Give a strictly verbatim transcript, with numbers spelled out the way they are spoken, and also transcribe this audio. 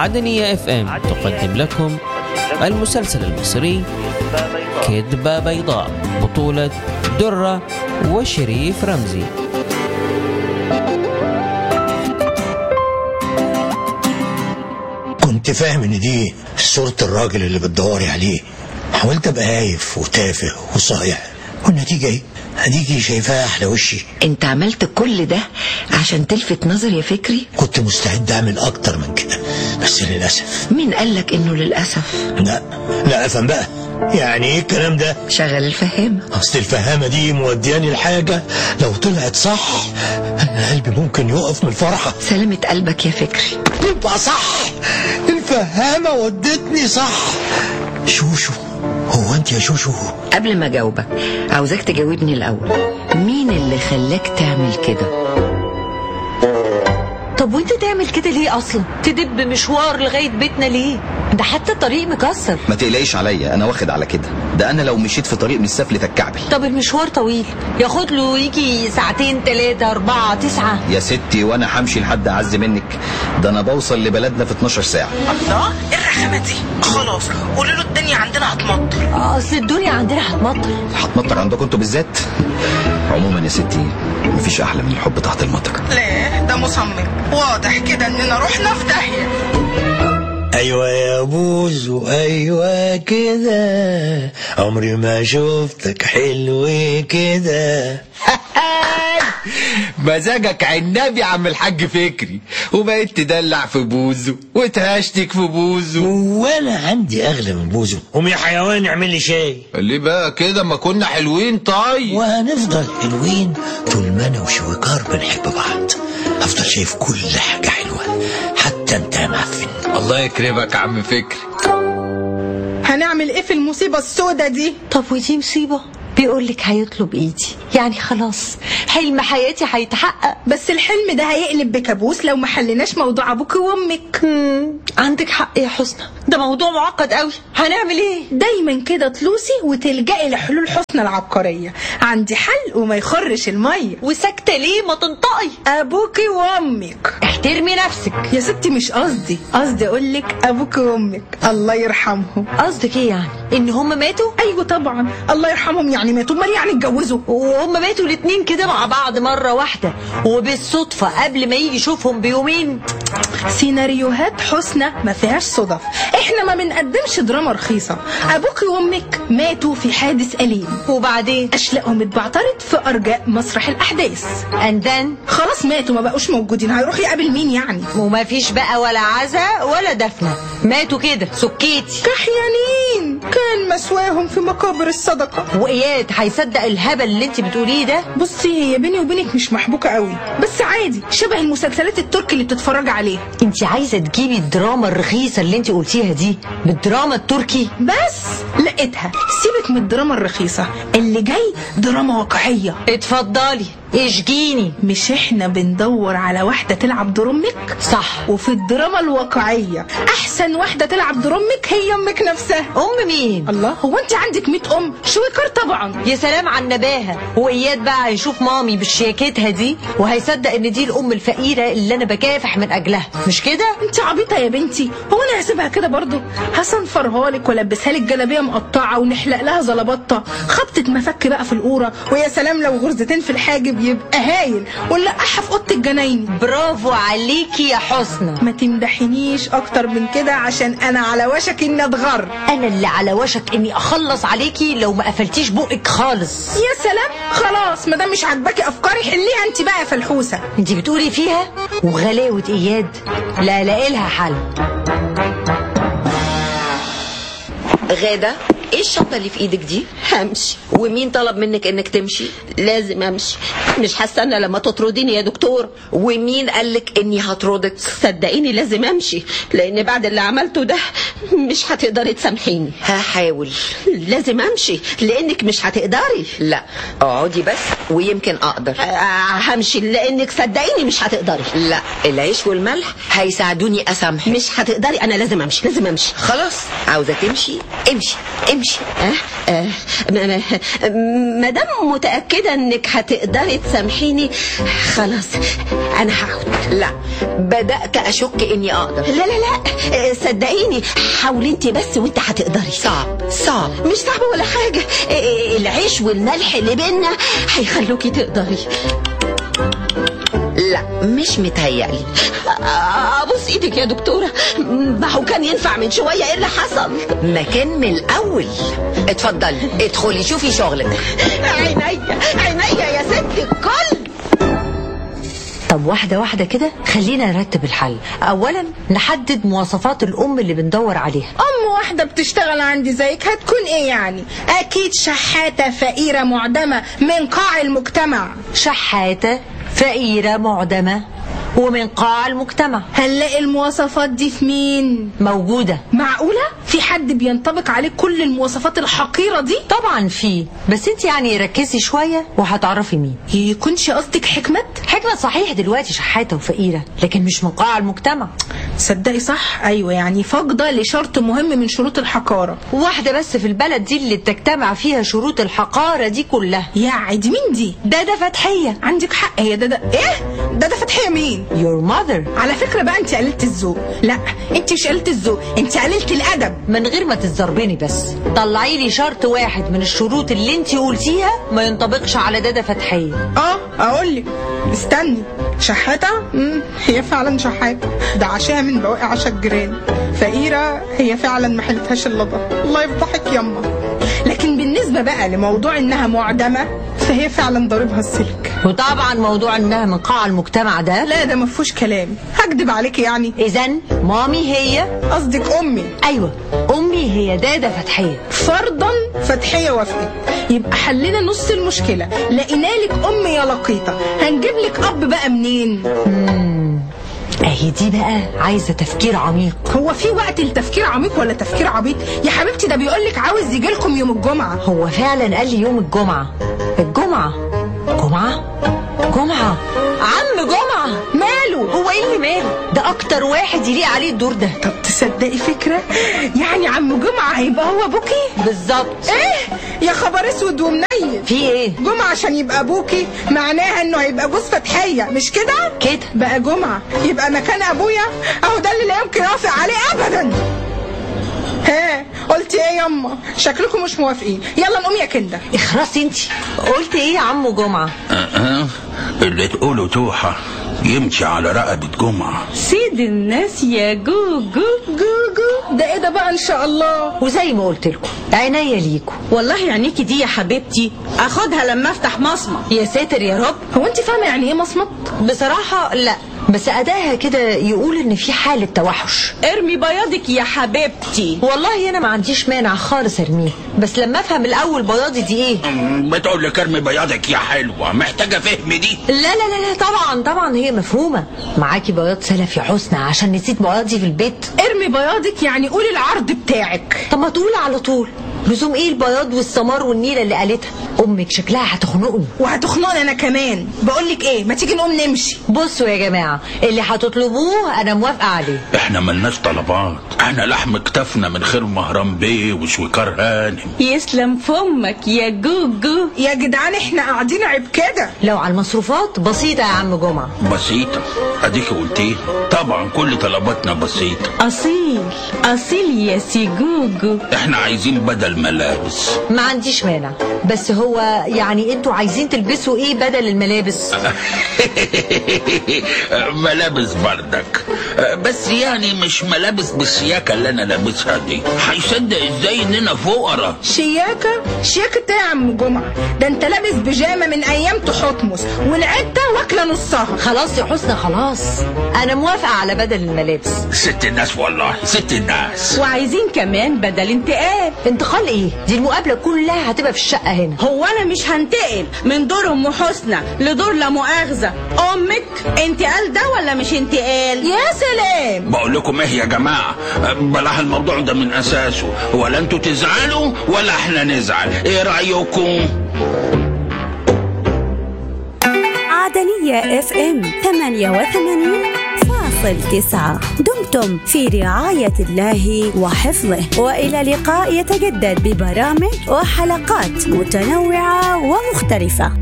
عدنية اف ام تقدم لكم المسلسل المصري كذبة بيضاء، بطولة درة وشريف رمزي. كنت فاهم ان دي صورة الراجل اللي بتدوري عليه. حاولت ابقى هايف وتافه وصايع، والنتيجة ايه؟ هديكي شايفاها احلى وشي. انت عملت كل ده عشان تلفت نظر يا فكري؟ كنت مستعد اعمل اكتر من كده، بس للاسف. مين قالك انه للاسف؟ لا لا افهم بقى، يعني ايه الكلام ده؟ شغل الفهامة. اصل الفهامة دي مودياني الحاجة لو طلعت صح انا قلبي ممكن يقف من الفرحة. سلامة قلبك يا فكري. يبقى صح، الفهامة ودتني صح. شوشو، هو انت يا شوشو؟ قبل ما اجاوبك عاوزاك تجاوبني الاول، مين اللي خلاك تعمل كده؟ طب وانت تعمل كده ليه اصلا؟ تدب مشوار لغايه بيتنا ليه؟ ده حتى الطريق مكسر. ما تقلقيش عليا، انا واخد على كده. ده انا لو مشيت في طريق مش سفل تتكعبل. طب المشوار طويل، ياخد له يجي ساعتين ثلاثة أربعة تسعة. يا ستي وانا همشي لحد اعز منك؟ ده انا بوصل لبلدنا في اتناشر ساعة. الله، ايه الرخامة دي؟ خلاص قولوا له الدنيا عندنا هتمطر. اصل الدنيا عندنا هتمطر. هتمطر عندكم انتوا بالذات؟ عموما يا ستي مفيش احلى من الحب تحت المطر. لا ده مصمم، واضح كده اننا رحنا في داهية. ايوه يا بوزو، ايوه كده، عمري ما شفتك حلو كده. مزاجك عنابي يا عم الحاج فكري، وبقيت تدلع في بوزو وتهشتك في بوزو. وانا عندي اغلى من بوزو. قوم يا حيوان اعمل لي شاي. ليه بقى كده؟ ما كنا حلوين. طيب وهنفضل حلوين طول ما انا وشويكار بنحب بعض. هفضل شايف كل حاجه حلوه، حتى انت يا معفن. الله يكرمك يا عم فكري. هنعمل ايه في المصيبة السودة دي؟ طب ودي مصيبة؟ بيقولك هيطلب ايدي، يعني خلاص حلم حياتي هيتحقق. بس الحلم ده هيقلب بكابوس لو ما حلناش موضوع ابوك وامك. عندك حق يا حسنى، ده موضوع معقد قوي. هنعمل ايه؟ دايما كده تلوسي وتلجئي لحلول حسنى العبقرية. عندي حل وما يخرش المية. وساكتة ليه؟ ما تنطقي. ابوكي وامك. احترمي نفسك يا ستي، مش قصدي قصدي اقولك ابوكي وامك الله يرحمهم. قصدك ايه يعني؟ ان هم ماتوا؟ ايوه طبعا، الله يرحمهم. يعني ماتوا؟ امال يعني اتجوزوا؟ وهم ماتوا الاتنين كده مع بعض مرة واحدة وبالصدفة قبل ما يجي يشوفهم بيومين. سيناريوهات حسنى ما فيهاش صدف. احنا ما بنقدمش دراما رخيصة. ابوك وامك ماتوا في حادث أليم، وبعدين اشلاءهم اتبعترت في ارجاء مسرح الاحداث. and then خلاص ماتوا، ما بقوش موجودين. هيروح يقابل مين يعني؟ وما فيش بقى ولا عزا ولا دفنة، ماتوا كده سكيتي كحيانين. كان مسواهم في مقابر الصدقة. واياد هيصدق الهبل اللي انت بتقوليه ده؟ بصي، هي بيني وبينك مش محبوكة قوي، بس عادي، شبه المسلسلات التركي اللي بتتفرج عليها. انت عايزة تجيبي الدراما الرخيصة اللي انت قلتيها دي بالدراما التركي؟ بس لقيتها. سيبك من الدراما الرخيصة، اللي جاي دراما واقعية. اتفضلي اشجيني. مش احنا بندور على واحدة تلعب دور امك؟ صح. وفي الدراما الواقعية احسن واحدة تلعب دور امك هي امك نفسها. ام مين؟ الله، هو انت عندك مية ام؟ شويكار طبعا. يا سلام على النباهة. واياد بقى هيشوف مامي بشياكتها دي وهيصدق ان دي الام الفقيرة اللي انا بكافح من اجلها، مش كده؟ انت عبيطة يا بنتي، هو انا هسيبها كده برضو؟ هصنفرها لك والبسها لك جلابيه مقطعة ونحلق لها زلبطة، خبطة مفك بقى في القورة، ويا سلام لو غرزتين في الحاجب يبقى هايل، ونلقحها في اوضه الجنايني. برافو عليكي يا حسنى. ما تمدحنيش اكتر من كده عشان انا على وشك اني اتغر. انا اللي على وشك اني اخلص عليكي لو ما قفلتيش بقك خالص. يا سلام، خلاص ما دام مش عاجباكي افكاري حليها انت بقى يا فلحوسه. انت بتقولي فيها وغلاوه اياد لا لاقي لها حل. غادة، ايه الشنطة اللي في ايدك دي؟ همشي. ومين طلب منك انك تمشي؟ لازم امشي، مش هستنى لما تطرديني يا دكتور. ومين قالك اني هطردك؟ صدقيني لازم امشي، لان بعد اللي عملته ده مش هتقدري تسامحيني. هحاول. لازم امشي لانك مش هتقدري. لا اقعدي بس ويمكن اقدر. آه همشي لانك صدقيني مش هتقدري. لا، العيش والملح هيساعدوني اسامحك. مش هتقدري، انا لازم امشي، لازم امشي. خلاص، عاوزة تمشي امشي امشي. نمشي. اه اه ما دام متاكده انك هتقدري تسامحيني خلاص انا هقعد. لا، بدأت اشك اني اقدر. لا لا لا صدقيني، حاولي انت بس وانت هتقدري. صعب صعب. مش صعب ولا حاجه، العيش والملح اللي بينا هيخلوكي تقدري. لا مش متهيألي. ابص ايدك يا دكتوره، ما هو كان ينفع من شويه. ايه اللي حصل؟ ما كان من الاول. اتفضلي ادخلي شوفي شغلك. عينيا عينيا يا ست الكل. طب واحدة واحدة كده، خلينا نرتب الحل. أولا نحدد مواصفات الأم اللي بندور عليها. أم واحدة بتشتغل عندي زيك هتكون إيه يعني؟ أكيد شحاتة فقيرة معدمة من قاع المجتمع. شحاتة فقيرة معدمة ومن قاع المجتمع. هنلاقي المواصفات دي في مين؟ موجودة. معقولة؟ في حد بينطبق عليه كل المواصفات الحقيرة دي؟ طبعا في، بس انت يعني ركزي شوية وهتعرفي مين. يكونش قصدك حكمة؟ حكمة صحيح دلوقتي شحاتة وفقيرة، لكن مش من قاع المجتمع. صدقي صح، ايوه يعني فاقدة لشرط مهم من شروط الحقارة. واحدة بس في البلد دي اللي بتجتمع فيها شروط الحقارة دي كلها. يا عادي، مين دي؟ دادا فتحية. عندك حق، هي دادا. ايه؟ دادا فتحية مين؟ your mother. على فكرة بقى انت قللت الذوق. لا انت مش قللت الذوق، انت قللت الادب. من غير ما تتزربني بس طلعي لي شرط واحد من الشروط اللي انت قلتيها ما ينطبقش على دادا فتحية. اه اقول لك، استني. شحاتة؟ امم هي فعلا شحاتة، ده عشاها من بواقي عشا الجيران. فقيرة، هي فعلا ما حلتهاش الا ده. الله يفضحك يما. لكن بالنسبة بقى لموضوع انها معدمة فهي فعلا ضاربها السلك. وطبعا موضوع انها من قاع المجتمع ده لا ده ما فيهوش كلام. هكدب عليكي يعني؟ اذن مامي هي؟ قصدك امي؟ ايوه امي هي دادا فتحية. فرضا فتحية وافقت، يبقى حلنا نص المشكلة. لقينا لك ام يا لقيطة، هنجيب لك اب بقى منين؟ امم اهي دي بقى عايزة تفكير عميق. هو في وقت التفكير عميق ولا تفكير عبيط يا حبيبتي؟ ده بيقولك عاوز يجي لكم يوم الجمعة. هو فعلا قال لي يوم الجمعة. الجمعة جمعة جمعة عم جمعة ماله؟ هو ايه اللي ماله؟ ده اكتر واحد يليق عليه الدور ده. طب تصدقي فكرة؟ يعني عم جمعة هيبقى هو ابوكي؟ بالظبط. ايه يا خبر اسود ومنيل. في ايه؟ جمعة عشان يبقى ابوكي معناها انه هيبقى جوز فتحية، مش كده؟ كده بقى جمعة يبقى مكان ابويا، اهو ده اللي لا يمكن اوافق عليه ابدا. ها قلتي ايه يما؟ شكلكم مش موافقين. يلا نقوم يا كنده. اخرسي انتي. قلت ايه يا عم جمعة؟ أه اللي تقوله توحة يمشي على رقبة جمعة. سيد الناس يا جوجو. جوجو ده ايه ده بقى؟ ان شاء الله. وزي ما قلت لكم عينيا ليكم. والله عينيكي دي يا حبيبتي اخدها لما افتح مصمت. يا ساتر يا رب. هو انت فاهمه يعني ايه مصمت؟ بصراحة لا، بس أداها كده يقول إن في حالة توحش. ارمي بياضك يا حبيبتي. والله أنا ما عنديش مانع خالص أرميه، بس لما أفهم الأول بياضي دي إيه. بتقول لك ارمي بياضك يا حلوة، محتاجة فهم دي؟ لا لا لا لا طبعا طبعا هي مفهومة. معاكي بياض سلف يا حسنى عشان نسيت بياضي في البيت. ارمي بياضك يعني قولي العرض بتاعك. طب ما تقولي على طول. لزوم ايه البياض والسمار والنيله اللي قالتها؟ امك شكلها هتخنقني. وهتخنقني انا كمان. بقولك ايه، ما تيجي نقوم نمشي. بصوا يا جماعه اللي هتطلبوه انا موافقه عليه. احنا ملناش طلبات، احنا لحم كتفنا من خير مهران بيه وشويكار هانم. يسلم فمك يا جوجو. يا جدعان احنا قاعدين عيب كده. لو على المصروفات بسيطه يا عم جمعه. بسيطه اديك قلتيه. طبعا كل طلباتنا بسيطه. اصيل اصيل يا سي جوجو. احنا عايزين بدل ملابس. ما عنديش مانع، بس هو يعني انتوا عايزين تلبسوا ايه بدل الملابس؟ ملابس بردك، بس يعني مش ملابس بالشياكه اللي انا لابسها دي. هيصدق ازاي اننا فقراء؟ شياكه؟ شياكه ايه يا عم جمعه؟ ده انت لابس بيجامه من ايام تحتمس والعده واكله نصها. خلاص يا حسنى خلاص، انا موافقه على بدل الملابس. ست الناس والله ست الناس. وعايزين كمان بدل انتقال. انتقال ايه؟ دي المقابله كلها هتبقى في الشقه هنا. هو انا مش هنتقل من دور ام حسنى لدور لا مؤاخذه امك؟ انتقال ده ولا مش انتقال؟ يا سلام. بقول لكم ايه يا جماعه، بلاها الموضوع ده من اساسه، ولا انتوا تزعلوا ولا احنا نزعل. ايه رايكم؟ عدنية اف ام ثمانية وثمانين فاصلة فاصل تسعة. دمتم في رعاية الله وحفظه، وإلى لقاء يتجدد ببرامج وحلقات متنوعة ومختلفة.